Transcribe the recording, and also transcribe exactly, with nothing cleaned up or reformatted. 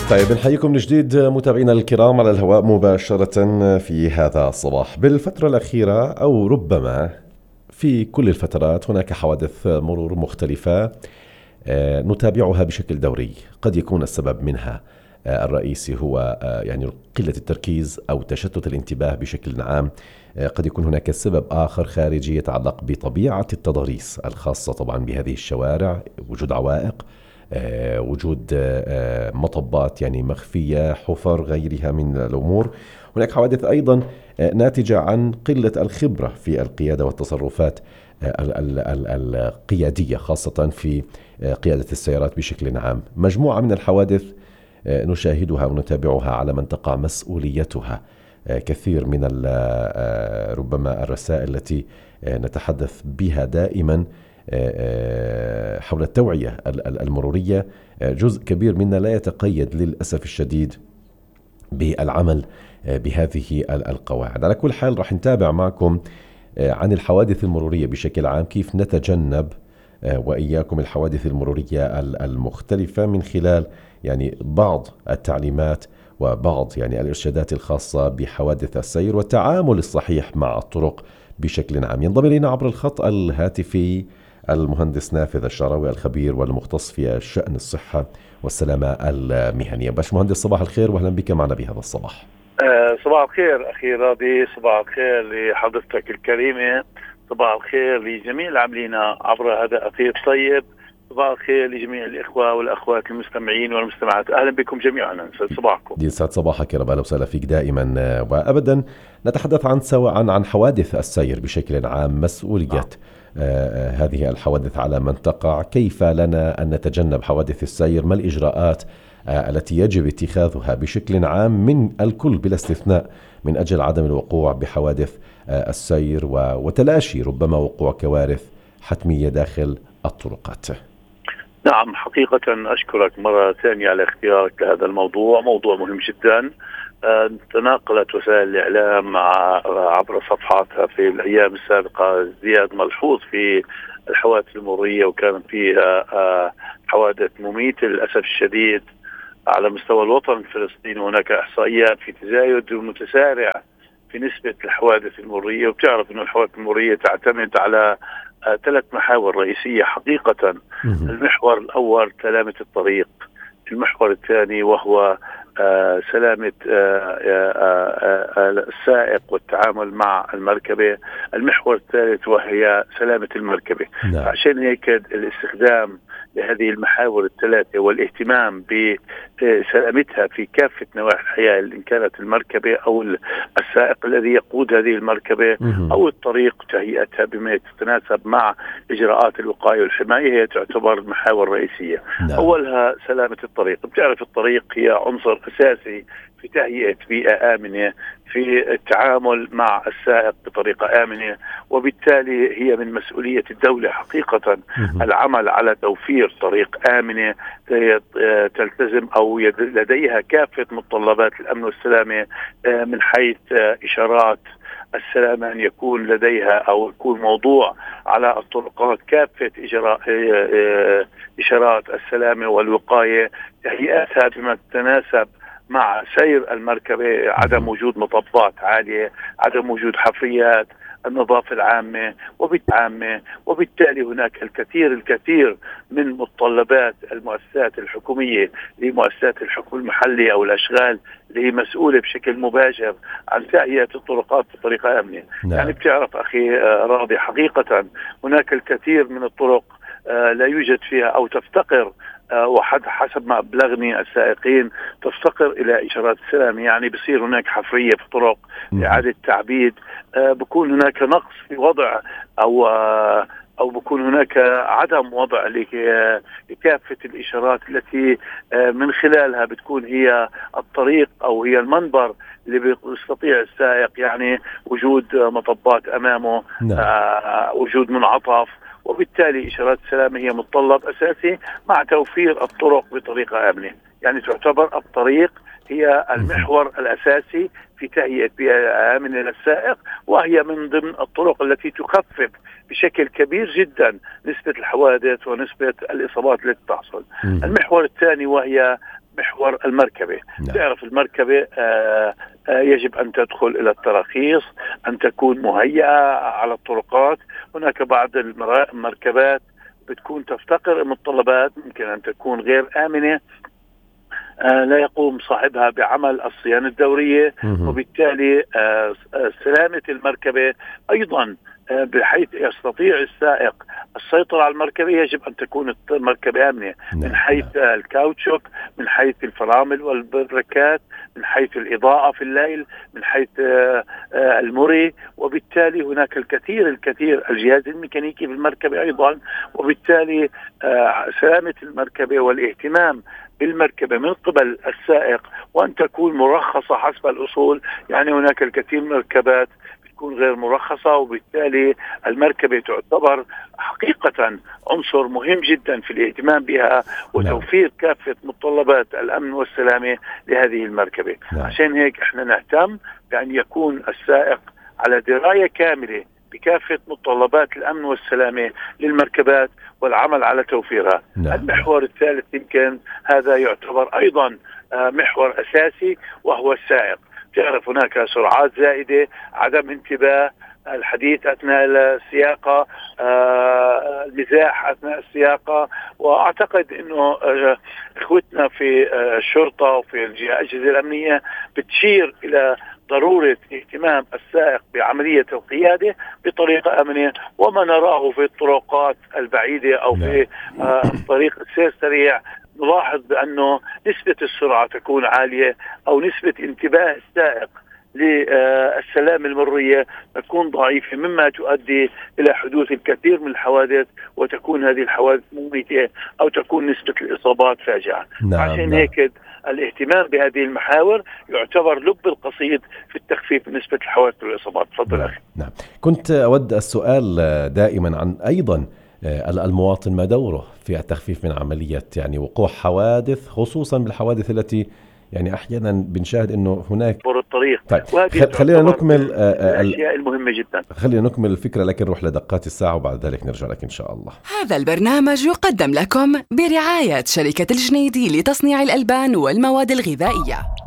طيب نحييكم من جديد متابعينا الكرام على الهواء مباشرة في هذا الصباح. بالفترة الأخيرة أو ربما في كل الفترات هناك حوادث مرور مختلفة نتابعها بشكل دوري. قد يكون السبب منها الرئيسي هو يعني قلة التركيز أو تشتت الانتباه بشكل عام. قد يكون هناك سبب آخر خارجي يتعلق بطبيعة التضاريس الخاصة طبعا بهذه الشوارع، وجود عوائق، وجود مطبات يعني مخفية، حفر، غيرها من الأمور. هناك حوادث أيضا ناتجة عن قلة الخبرة في القيادة والتصرفات القيادية خاصة في قيادة السيارات بشكل عام. مجموعة من الحوادث نشاهدها ونتابعها على من تقع مسؤوليتها. كثير من ربما الرسائل التي نتحدث بها دائما حول التوعية المرورية، جزء كبير منا لا يتقيد للأسف الشديد بالعمل بهذه القواعد. على كل حال رح نتابع معكم عن الحوادث المرورية بشكل عام، كيف نتجنب وإياكم الحوادث المرورية المختلفة من خلال يعني بعض التعليمات وبعض يعني الإرشادات الخاصة بحوادث السير والتعامل الصحيح مع الطرق بشكل عام. ينضم إلينا عبر الخط الهاتفي المهندس نافذ الشعراوي الخبير والمختص في شأن الصحة والسلامة المهنية. باش مهندس، صباح الخير وأهلا بك معنا بهذا الصباح. أه صباح الخير أخي راضي، صباح الخير لحضرتك الكريمة، صباح الخير لجميع العاملين عبر هذا الأثير الطيب، صباح الخير لجميع الإخوة والأخوات المستمعين والمستمعات. أهلا بكم جميعا، صباحكم. دي سعد صباحك يا رب، أهلا وسهلا فيك دائما وأبدا. نتحدث عن سواء عن عن حوادث السير بشكل عام، مسؤولية آه هذه الحوادث على من تقع، كيف لنا أن نتجنب حوادث السير، ما الإجراءات آه التي يجب اتخاذها بشكل عام من الكل بلا استثناء من أجل عدم الوقوع بحوادث آه السير وتلاشي ربما وقوع كوارث حتمية داخل الطرقات. نعم، حقيقة أشكرك مرة ثانية على اختيارك لهذا الموضوع، موضوع مهم جدا. تناقلت وسائل الإعلام عبر صفحاتها في الأيام السابقة ازدياد ملحوظ في الحوادث المرورية، وكان فيها حوادث مميتة للأسف الشديد على مستوى الوطن الفلسطيني. هناك إحصائيات في تزايد متسارع في نسبة الحوادث المرورية، وبتعرف أن الحوادث المرورية تعتمد على ثلاث محاور رئيسية حقيقة. المحور الأول سلامة الطريق، المحور الثاني وهو آه سلامة آه آه آه السائق والتعامل مع المركبة، المحور الثالث وهي سلامة المركبة. نعم. عشان هيك الاستخدام لهذه المحاور الثلاثة والاهتمام بسلامتها في كافة نواحي الحياة، إن كانت المركبة أو السائق الذي يقود هذه المركبة أو الطريق، تهيئتها بما تتناسب مع إجراءات الوقاية والحماية، هي تعتبر محاور رئيسية. نعم. أولها سلامة الطريق. بتعرف الطريق هي عنصر أساسي في تهيئة بيئة آمنة، في التعامل مع السائق بطريقة آمنة، وبالتالي هي من مسؤولية الدولة حقيقة العمل على توفير طريق آمنة تلتزم أو لديها كافة متطلبات الأمن والسلامة، من حيث إشارات السلامة أن يكون لديها أو يكون موضوع على الطرقات كافة إجراء إشارات السلامة والوقاية، تهيئتها بما تتناسب مع سير المركبة، عدم وجود مطبات عالية، عدم وجود حفريات، النظافة العامة وبالعامة. وبالتالي هناك الكثير الكثير من متطلبات المؤسسات الحكومية لمؤسسات الحكم المحلي أو الأشغال اللي هي مسؤولة بشكل مباشر عن تهيئة الطرقات بطريقة آمنة. نعم. يعني بتعرف أخي راضي، حقيقة هناك الكثير من الطرق لا يوجد فيها أو تفتقر، وحد حسب ما أبلغني السائقين، تفتقر إلى إشارات السلامة. يعني بصير هناك حفرية في الطرق، إعادة تعبيد، بكون هناك نقص في وضع أو أو بكون هناك عدم وضع لكافة الإشارات التي من خلالها بتكون هي الطريق أو هي المنبر اللي بيستطيع السائق يعني وجود مطبات أمامه. نعم. وجود منعطف، وبالتالي إشارات السلامة هي متطلب أساسي مع توفير الطرق بطريقة آمنة. يعني تعتبر الطريق هي المحور الأساسي في تهيئة بيئة آمنة للسائق، وهي من ضمن الطرق التي تخفف بشكل كبير جدا نسبة الحوادث ونسبة الإصابات التي تحصل. المحور الثاني وهي محور المركبة. نعم. تعرف المركبة آه آه يجب أن تدخل إلى التراخيص، أن تكون مهيئة على الطرقات. هناك بعض المركبات بتكون تفتقر متطلبات ممكن أن تكون غير آمنة، آه لا يقوم صاحبها بعمل الصيانة الدورية، وبالتالي آه سلامة المركبة أيضا آه بحيث يستطيع السائق السيطرة على المركبة يجب أن تكون المركبة آمنة من حيث آه الكاوتشوك، من حيث الفرامل والبركات، من حيث الإضاءة في الليل، من حيث آه آه المري. وبالتالي هناك الكثير الكثير الجهاز الميكانيكي في المركبة أيضا. وبالتالي آه سلامة المركبة والاهتمام بالمركبة من قبل السائق وأن تكون مرخصة حسب الأصول. يعني هناك الكثير من المركبات بتكون غير مرخصة، وبالتالي المركبة تعتبر حقيقة عنصر مهم جدا في الاهتمام بها وتوفير كافة متطلبات الأمن والسلامة لهذه المركبة. نعم. عشان هيك احنا نهتم بأن يكون السائق على دراية كاملة بكافة متطلبات الأمن والسلامة للمركبات والعمل على توفيرها. نعم. المحور الثالث يمكن هذا يعتبر أيضا محور أساسي وهو السائق. تعرف هناك سرعات زائدة، عدم انتباه، الحديث أثناء السياقة، المزاح أثناء السياقة. وأعتقد أنه إخوتنا في الشرطة وفي الأجهزة الأمنية بتشير إلى ضرورة اهتمام السائق بعملية القيادة بطريقة آمنة. وما نراه في الطرقات البعيدة أو في طريق السير سريع نلاحظ بأنه نسبة السرعة تكون عالية أو نسبة انتباه السائق للسلامة المرورية تكون ضعيفة، مما تؤدي إلى حدوث الكثير من الحوادث، وتكون هذه الحوادث مميتة أو تكون نسبة الإصابات فاجعة. نعم. عشان نعم. هيك الاهتمام بهذه المحاور يعتبر لب القصيد في التخفيف من نسبة الحوادث والإصابات. تفضل نعم. أخي. نعم. كنت أود السؤال دائما عن أيضا المواطن، ما دوره في التخفيف من عملية يعني وقوع حوادث، خصوصا بالحوادث التي يعني أحيانا بنشاهد أنه هناك بر الطريق. طيب خلينا نكمل الأشياء المهمة جدا. خلينا نكمل الفكرة، لكن نروح لدقات الساعة وبعد ذلك نرجع لك إن شاء الله. هذا البرنامج يقدم لكم برعاية شركة الجنيدي لتصنيع الألبان والمواد الغذائية.